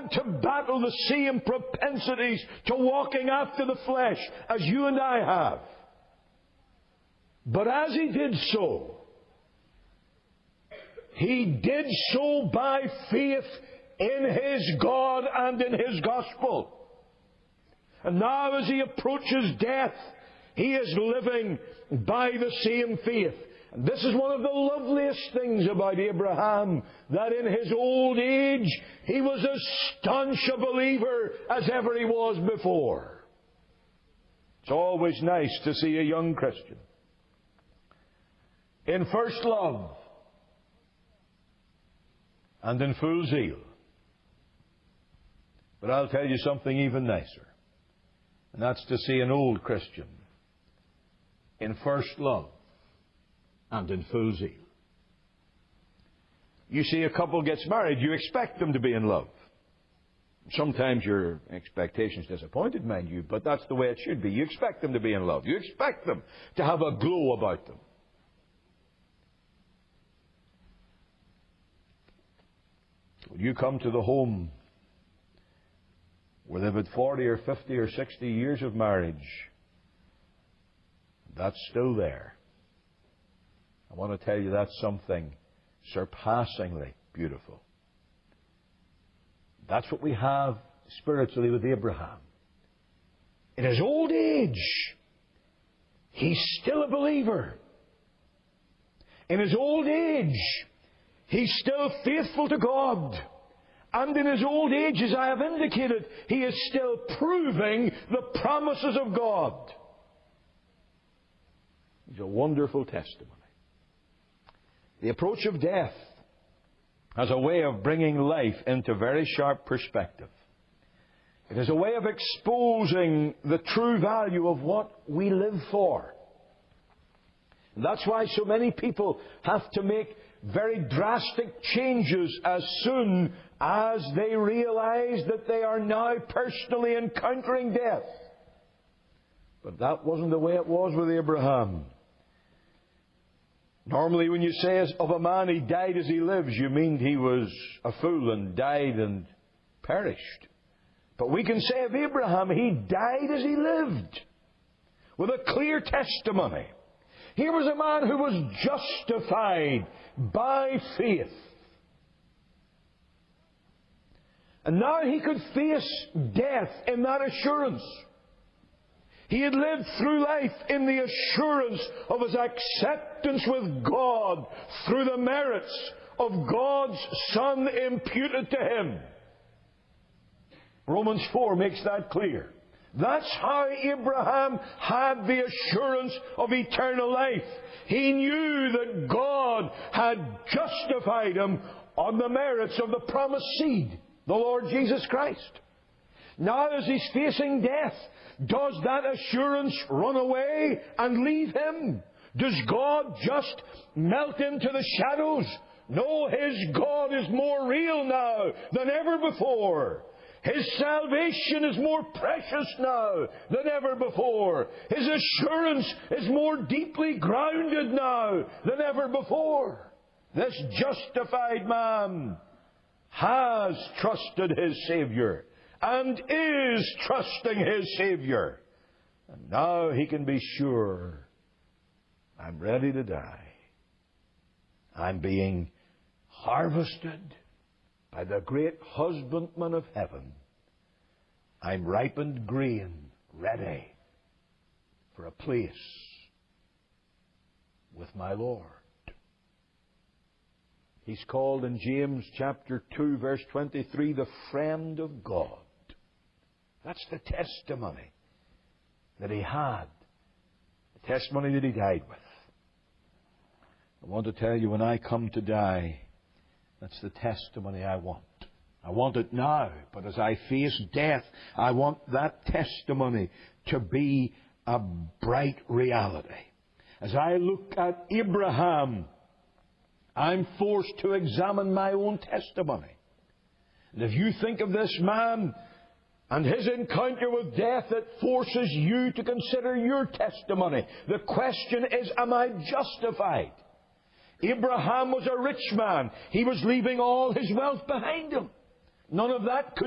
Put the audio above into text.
had to battle the same propensities to walking after the flesh as you and I have. But as he did so by faith in his God and in his gospel. And now as he approaches death, he is living by the same faith. And this is one of the loveliest things about Abraham, that in his old age he was as staunch a believer as ever he was before. It's always nice to see a young Christian in first love and in full zeal. But I'll tell you something even nicer, and that's to see an old Christian in first love and in full zeal. You see, a couple gets married, you expect them to be in love. Sometimes your expectations disappointed, mind you, but that's the way it should be. You expect them to be in love. You expect them to have a glow about them. When you come to the home where they've had 40 or 50 or 60 years of marriage, that's still there. I want to tell you that's something surpassingly beautiful. That's what we have spiritually with Abraham. In his old age, he's still a believer. In his old age, he's still faithful to God. And in his old age, as I have indicated, he is still proving the promises of God. It's a wonderful testimony. The approach of death has a way of bringing life into very sharp perspective. It is a way of exposing the true value of what we live for. And that's why so many people have to make very drastic changes as soon as they realize that they are now personally encountering death. But that wasn't the way it was with Abraham. Normally when you say of a man he died as he lives, you mean he was a fool and died and perished. But we can say of Abraham, he died as he lived, with a clear testimony. Here was a man who was justified by faith. And now he could face death in that assurance. He had lived through life in the assurance of his acceptance with God through the merits of God's Son imputed to him. Romans 4 makes that clear. That's how Abraham had the assurance of eternal life. He knew that God had justified him on the merits of the promised seed, the Lord Jesus Christ. Now as he's facing death, does that assurance run away and leave him? Does God just melt into the shadows? No, his God is more real now than ever before. His salvation is more precious now than ever before. His assurance is more deeply grounded now than ever before. This justified man has trusted his Savior and is trusting his Savior. And now he can be sure, I'm ready to die. I'm being harvested by the great husbandman of heaven. I'm ripened grain, ready for a place with my Lord. He's called in James chapter 2, verse 23, the friend of God. That's the testimony that he had, the testimony that he died with. I want to tell you, when I come to die, that's the testimony I want. I want it now, but as I face death, I want that testimony to be a bright reality. As I look at Abraham, I'm forced to examine my own testimony. And if you think of this man and his encounter with death, it forces you to consider your testimony. The question is, am I justified? Abraham was a rich man. He was leaving all his wealth behind him. None of that